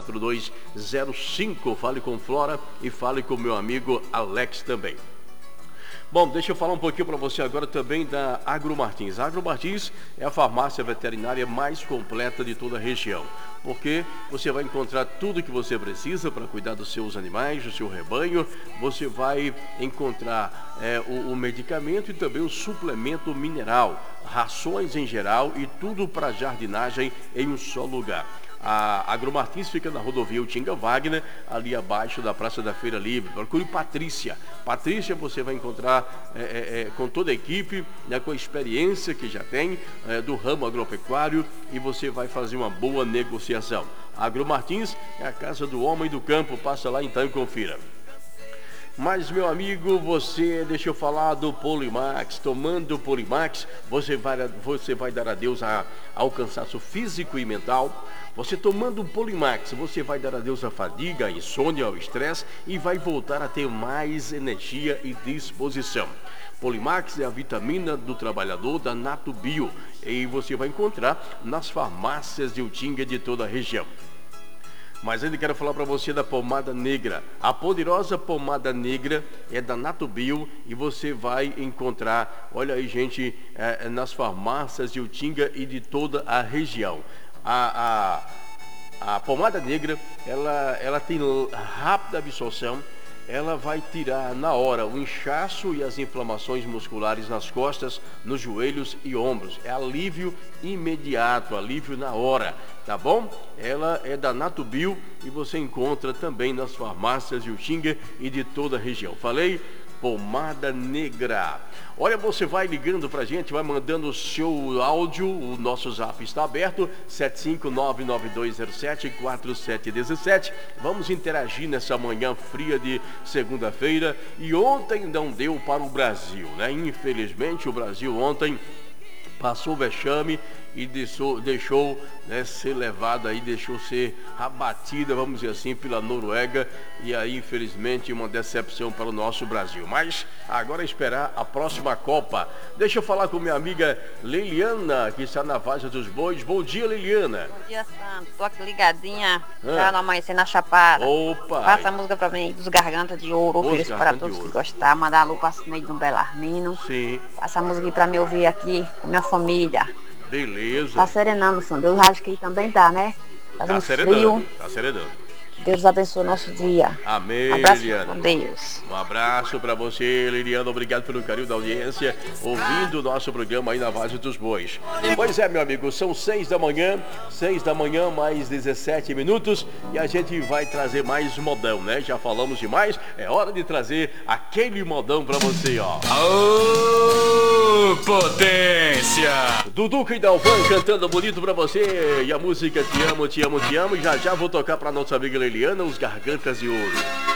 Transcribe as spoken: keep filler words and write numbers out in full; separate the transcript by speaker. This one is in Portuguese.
Speaker 1: quatro dois zero cinco. Fale com Flora e fale com meu amigo Alex também. Bom, deixa eu falar um pouquinho para você agora também da Agromartins. A Agromartins é a farmácia veterinária mais completa de toda a região, porque você vai encontrar tudo que você precisa para cuidar dos seus animais, do seu rebanho. Você vai encontrar é, o, o medicamento e também o suplemento mineral, rações em geral e tudo para jardinagem em um só lugar. A Agromartins fica na rodovia Utinga Wagner, ali abaixo da Praça da Feira Livre. Procure Patrícia. Patrícia você vai encontrar é, é, é, com toda a equipe, né, com a experiência que já tem é, do ramo agropecuário, e você vai fazer uma boa negociação. A Agromartins é a casa do homem do campo. Passa lá então e confira. Mas, meu amigo, você, deixa eu falar do Polimax. Tomando Polimax, você vai, você vai dar adeus a, ao cansaço físico e mental. Você tomando um Polimax, você vai dar adeus à fadiga, à insônia, ao estresse e vai voltar a ter mais energia e disposição. Polimax é a vitamina do trabalhador da Natubio e você vai encontrar nas farmácias de Utinga de toda a região. Mas ainda quero falar para você da pomada negra. A poderosa pomada negra é da Natubio e você vai encontrar, olha aí, gente, é, nas farmácias de Utinga e de toda a região. A, a, a pomada negra, ela, ela tem rápida absorção. Ela vai tirar na hora o inchaço e as inflamações musculares nas costas, nos joelhos e ombros. É alívio imediato, alívio na hora, tá bom? Ela é da Natubio e você encontra também nas farmácias de Utinga e de toda a região. Falei? Pomada negra. Olha, você vai ligando pra gente, vai mandando o seu áudio, o nosso zap está aberto, sete cinco nove nove dois zero sete quatro sete um sete. Vamos interagir nessa manhã fria de segunda-feira. E ontem não deu para o Brasil, né? Infelizmente o Brasil ontem passou o vexame e deixou, deixou né, ser levada aí, deixou ser abatida, vamos dizer assim, pela Noruega, e aí infelizmente uma decepção para o nosso Brasil. Mas agora é esperar a próxima Copa. Deixa eu falar com minha amiga Liliana, que está na Várzea dos Bois. Bom dia, Liliana.
Speaker 2: Bom dia, Santo. Tô aqui ligadinha,
Speaker 1: ah.
Speaker 2: já no Amanhecer na Chapada.
Speaker 1: Opa!
Speaker 2: Passa a música pra mim, dos Garganta de Ouro, ofereço para todos que gostar. Mandar alô para Cineide do Belarmino.
Speaker 1: Sim.
Speaker 2: Passa a música para me ouvir aqui com minha família.
Speaker 1: Beleza.
Speaker 2: Tá serenando, Santo. Deus acha que também tá, né? Tá,
Speaker 1: tá serenando, frio. Tá serenando.
Speaker 2: Deus abençoe o nosso dia.
Speaker 1: Amém,
Speaker 2: um abraço,
Speaker 1: Liliana.
Speaker 2: Com Deus.
Speaker 1: Um abraço para você, Liliana. Obrigado pelo carinho da audiência, ouvindo o nosso programa aí na Várzea dos Bois. Pois é, meu amigo, são seis da manhã, seis da manhã, mais dezessete minutos, e a gente vai trazer mais modão, né? Já falamos demais, é hora de trazer aquele modão para você, ó.
Speaker 3: Aô, potência!
Speaker 1: Dudu e Dalvan cantando bonito para você, e a música Te Amo, Te Amo, Te Amo, e já já vou tocar para nossa amiga Liliana, os Gargantas de Ouro.